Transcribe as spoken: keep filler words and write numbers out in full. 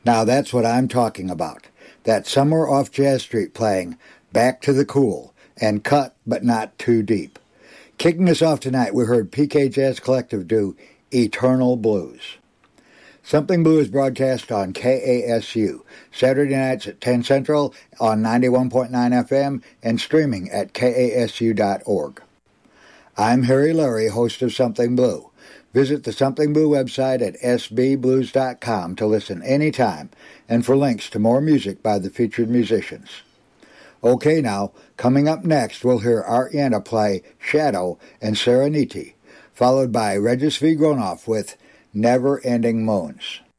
Now that's what I'm talking about. That Somewhere Off Jazz Street playing Back to the Cool and Cut But Not Too Deep. Kicking us off tonight, we heard P K Jazz Collective do Eternal Blues. Something Blue is broadcast on K A S U, Saturday nights at ten Central on ninety-one point nine F M and streaming at K A S U dot org. I'm Harry Larry, host of Something Blue. Visit the Something Blue website at s b blues dot com to listen anytime and for links to more music by the featured musicians. Okay now, coming up next we'll hear Art Yenta play Shadow and Serenity, followed by Regis V. Gronoff with Never Ending Moons.